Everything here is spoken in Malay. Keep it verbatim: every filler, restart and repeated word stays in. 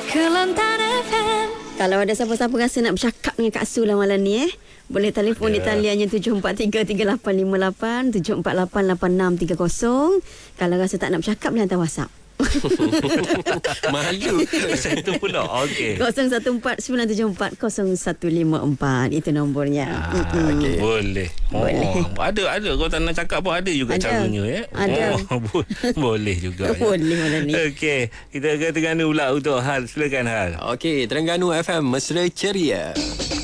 Kelantan F M. Kalau ada siapa-siapa rasa nak bercakap dengan Kak Su lah malam ni eh, boleh telefon di taliannya tujuh empat tiga tiga lapan lima lapan, tujuh empat lapan lapan enam tiga kosong. Kalau rasa tak nak bercakap, boleh hantar WhatsApp. Malu saya tu pula. Okey. kosong satu empat sembilan tujuh empat kosong satu lima empat. Itu nombornya. Ah, okay. Boleh. Oh, Boleh. Ada ada kalau tak nak cakap pun ada juga Ada. caranya ya. Ada. Oh, bo- boleh juga. Ya. Boleh malam ni. Okey, kita ke Terengganu pula untuk Hal. Silakan Hal. Okey, Terengganu F M mesra ceria.